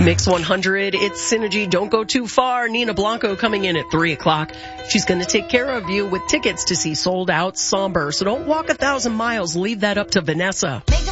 Mix 100, it's Synergy. Don't go too far. Nina Blanco coming in at 3 o'clock. She's going to take care of you with tickets to see Sold Out Somber. So don't walk 1,000 miles. Leave that up to Vanessa.